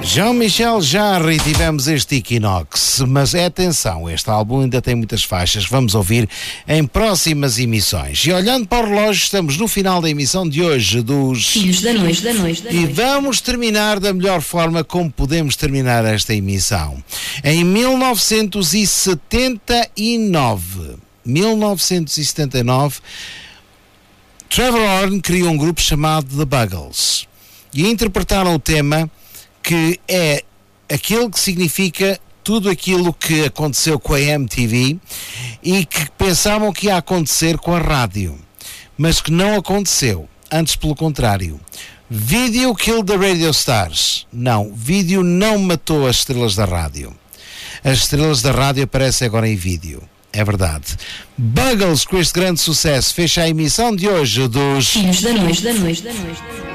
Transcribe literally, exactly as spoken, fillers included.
Jean-Michel Jarre, e tivemos este Equinox, mas é atenção, este álbum ainda tem muitas faixas que vamos ouvir em próximas emissões. E olhando para o relógio, estamos no final da emissão de hoje dos Filhos da Noite, da Noite, da Noite. E vamos terminar da melhor forma como podemos terminar esta emissão. Em mil novecentos e setenta e nove, mil novecentos e setenta e nove, Trevor Horn criou um grupo chamado The Buggles e interpretaram o tema que é aquilo que significa tudo aquilo que aconteceu com a M T V e que pensavam que ia acontecer com a rádio, mas que não aconteceu, antes pelo contrário. Video killed the radio stars. Não, vídeo não matou as estrelas da rádio. As estrelas da rádio aparecem agora em vídeo. É verdade. Buggles, com este grande sucesso, fecha a emissão de hoje dos Filhos da Noite, da Noite, da Noite, da Noite.